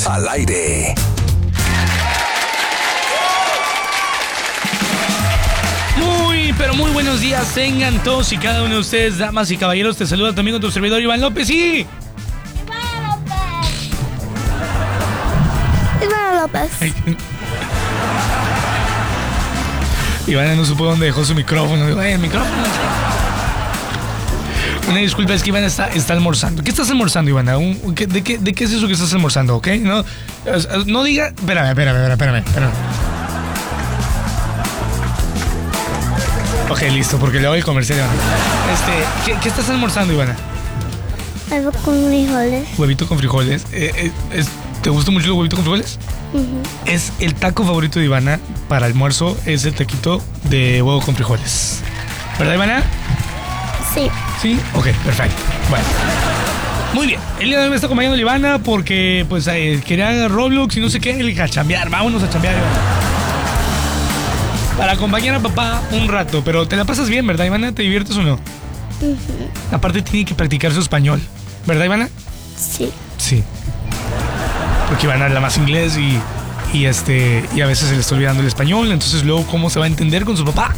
Deportes al aire. Muy, pero muy buenos días tengan todos y cada uno de ustedes, damas y caballeros. Te saluda también con tu servidor Iván López y... Iván López. Ivana no supo dónde dejó su micrófono. El micrófono. Una disculpa, es que Ivana está almorzando. ¿Qué estás almorzando, Ivana? ¿De qué es eso que estás almorzando, ok? No diga... Espérame. Ok, listo, porque le hago el comercial, Ivana. ¿Qué estás almorzando, Ivana? Algo con frijoles. Huevito con frijoles. ¿Te gusta mucho el huevito con frijoles? Uh-huh. Es el taco favorito de Ivana para almuerzo, es el taquito de huevo con frijoles. ¿Verdad, Ivana? Sí. ¿Sí? Ok, perfecto. Bueno. Muy bien. El día de hoy me está acompañando Ivana porque pues quería Roblox y no sé qué. Le dije a chambear. Vámonos a chambear, Ivana. Para acompañar a papá un rato. Pero te la pasas bien, ¿verdad, Ivana? ¿Te diviertes o no? Uh-huh. Aparte tiene que practicar su español. ¿Verdad, Ivana? Sí. Sí. Porque Ivana habla más inglés y a veces se le está olvidando el español. Entonces luego, ¿cómo se va a entender con su papá?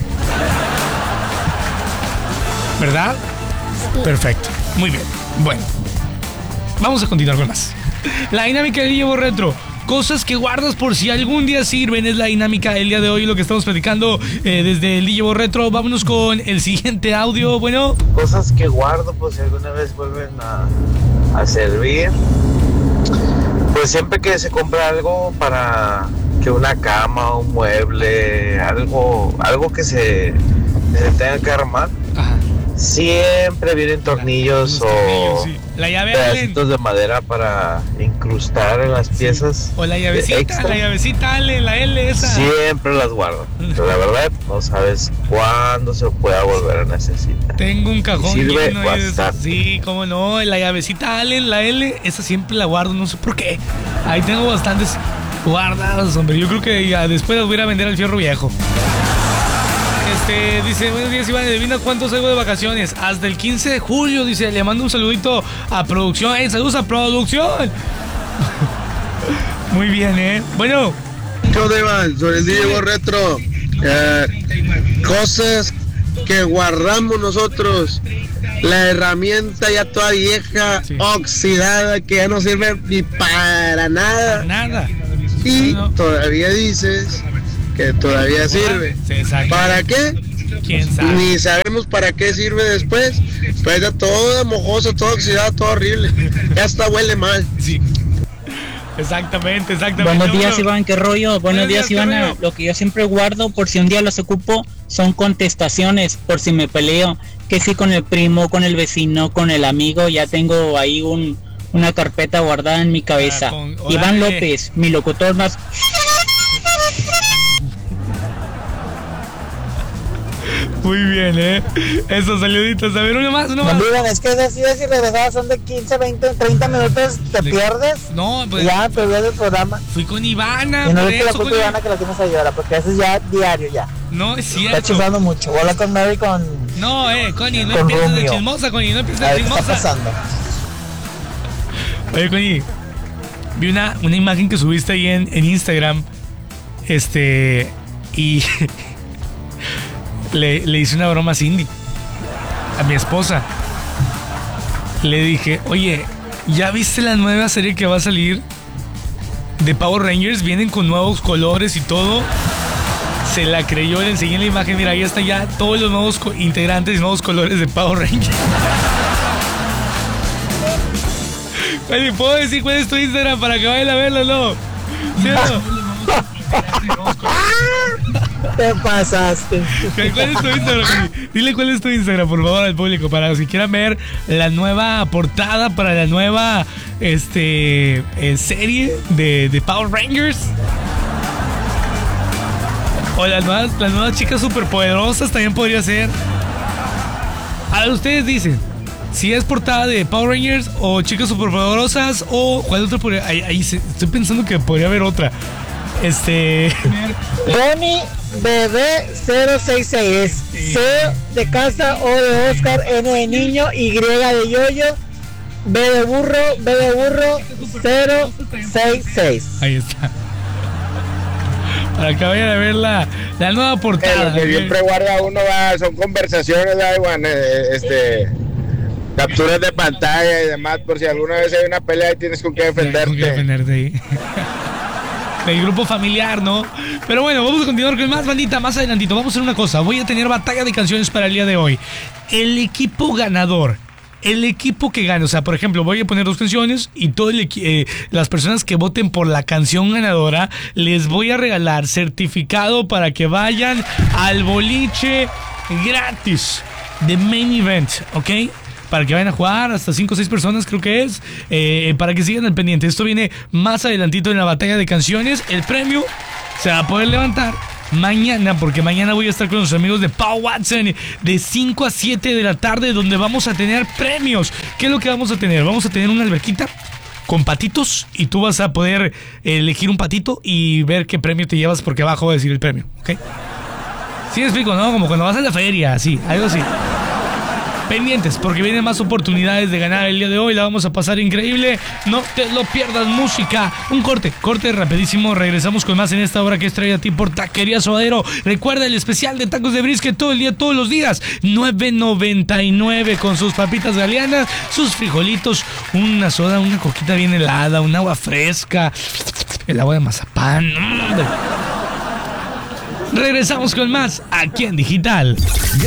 ¿Verdad? Sí. Perfecto. Muy bien. Bueno. Vamos a continuar con más. La dinámica del Llevo Retro. Cosas que guardas por si algún día sirven. Es la dinámica del día de hoy, lo que estamos platicando desde el Llevo Retro. Vámonos con el siguiente audio. Bueno. Cosas que guardo por si alguna vez vuelven a servir. Pues siempre que se compra algo para que una cama, un mueble, algo que se tenga que armar, Ajá. siempre vienen tornillos o sí. La llave pedacitos de madera para incrustar en las piezas. O la llavecita, extra. la llavecita Allen, la L esa. Siempre las guardo. Pero la verdad, no sabes cuándo se pueda volver a necesitar. Tengo un cajón Sirve lleno de esas. bastante. Sí, cómo no. La llavecita Allen, la L, esa siempre la guardo, no sé por qué. Ahí tengo bastantes guardadas, hombre. Yo creo que ya después las voy a ir a vender al fierro viejo. Dice, buenos días, Iván, adivina cuánto salgo de vacaciones. Hasta el 15 de julio, dice, le mando un saludito a producción. Saludos a producción. Muy bien, Bueno. ¿Qué onda, Iván? Sobre el Llevo Retro. Cosas que guardamos nosotros. La herramienta ya toda vieja, sí, oxidada, que ya no sirve ni para nada. Nada. Y todavía dices que todavía sirve. Sí, ¿Para qué? ¿Quién sabe? Ni sabemos para qué sirve después. Pues está toda mojosa, toda oxidada, todo horrible. Ya hasta huele mal. Sí. Exactamente. Buenos días, Iván, ¿qué rollo? Buenos días, Ivana. Lo que yo siempre guardo por si un día los ocupo son contestaciones, por si me peleo. Que si con el primo, con el vecino, con el amigo, ya tengo ahí una carpeta guardada en mi cabeza. Iván López, mi locutor más... Muy bien, Esos saluditos. A ver, uno más. Iván, es que decides si regresabas son de 15, 20, 30 minutos, te pierdes. No, pues. Ya, perdí el programa. Fui con Ivana. Y no le la culpa a Ivana que la tienes a llorar, porque eso es ya diario ya. No, es cierto. Está chiflando mucho. Hola con Mary con... No, Connie, no empieces de chismosa, Connie, no empieces de chismosa. ¿Qué está pasando? Oye, Connie, vi una imagen que subiste ahí en Instagram. Y... Le hice una broma a Cindy, a mi esposa. Le dije, oye, ¿ya viste la nueva serie que va a salir de Power Rangers? Vienen con nuevos colores y todo. Se la creyó, le enseñé la imagen. Mira, ahí están ya todos los nuevos integrantes y nuevos colores de Power Rangers. Oye, ¿puedo decir cuál es tu Instagram para que vayan a verlo, no? ¿Sí o no? Te pasaste. ¿Cuál es tu Instagram? Dile cuál es tu Instagram, por favor, al público, para los que quieran ver la nueva portada para la nueva serie de Power Rangers. O las nuevas chicas superpoderosas también podría ser. A ver, ustedes dicen si es portada de Power Rangers o chicas superpoderosas o cuál otra podría. Ahí estoy pensando que podría haber otra. Bonnie Bebé 066 C de casa, O de Oscar, N de niño, Y de yoyo, B de burro 066. Ahí está. Para que vayan a ver la nueva portada. Lo que siempre guarda uno son conversaciones, capturas de pantalla y demás, por si alguna vez hay una pelea y tienes con qué defenderte. Con qué defenderte ahí. El grupo familiar, ¿no? Pero bueno, vamos a continuar con más, bandita, más adelantito. Vamos a hacer una cosa, voy a tener batalla de canciones para el día de hoy. El equipo ganador, el equipo que gane, o sea, por ejemplo, voy a poner 2 canciones y las personas que voten por la canción ganadora, les voy a regalar certificado para que vayan al boliche gratis de Main Event, ¿ok? Para que vayan a jugar, hasta 5 o 6 personas creo que es, para que sigan al pendiente. Esto viene más adelantito en la batalla de canciones. El premio se va a poder levantar mañana, porque mañana voy a estar con los amigos de Pau Watson de 5 a 7 de la tarde, donde vamos a tener premios. ¿Qué es lo que vamos a tener? Vamos a tener una alberquita con patitos y tú vas a poder elegir un patito y ver qué premio te llevas, porque abajo va a decir el premio, ¿ok? Sí me explico, ¿no? Como cuando vas a la feria, así, algo así. Pendientes, porque vienen más oportunidades de ganar el día de hoy. La vamos a pasar increíble. No te lo pierdas. Música. Un corte rapidísimo. Regresamos con más en esta hora que es traída a ti por Taquería Suadero. Recuerda el especial de tacos de brisket todo el día, todos los días. $9.99 con sus papitas galeanas, sus frijolitos, una soda, una coquita bien helada, un agua fresca, el agua de mazapán. Regresamos con más aquí en Digital.